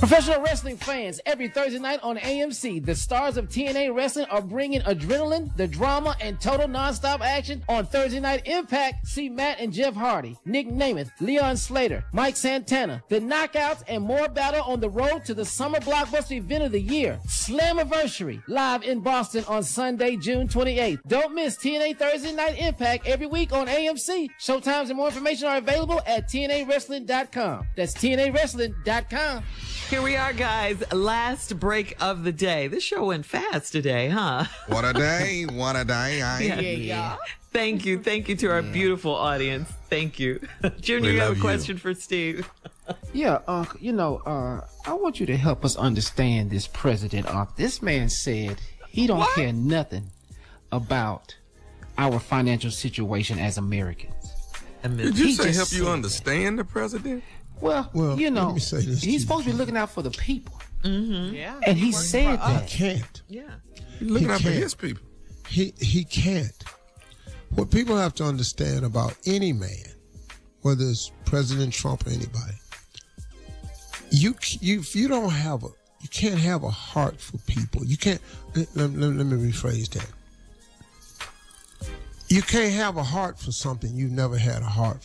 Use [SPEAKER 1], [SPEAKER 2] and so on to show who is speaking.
[SPEAKER 1] Professional wrestling fans, every Thursday night on AMC, the stars of TNA Wrestling are bringing adrenaline, the drama, and total nonstop action on Thursday Night Impact. See Matt and Jeff Hardy, Nick Namath, Leon Slater, Mike Santana, the Knockouts, and more battle on the road to the summer blockbuster event of the year, Slammiversary, live in Boston on Sunday, June 28th. Don't miss TNA Thursday Night Impact every week on AMC. Showtimes and more information are available at TNAWrestling.com. That's TNAWrestling.com.
[SPEAKER 2] Here we are, guys. Last break of the day. This show went fast today, huh?
[SPEAKER 3] What a day. What a day.
[SPEAKER 2] Yeah. Thank you. Thank you to our beautiful audience. Thank you. Junior, you have a question for Steve.
[SPEAKER 1] Yeah, I want you to help us understand this president. This man said he don't care nothing about our financial situation as Americans.
[SPEAKER 3] Did you say help you understand the president?
[SPEAKER 1] Well,
[SPEAKER 4] let me say this
[SPEAKER 1] he's supposed to be looking out for the people.
[SPEAKER 2] Mm-hmm. Yeah.
[SPEAKER 1] And he said that.
[SPEAKER 4] He can't.
[SPEAKER 2] Yeah.
[SPEAKER 3] He's looking out for his people.
[SPEAKER 4] He can't. What people have to understand about any man, whether it's President Trump or anybody, you can't have a heart for people. You can't. Let me rephrase that. You can't have a heart for something you've never had a heart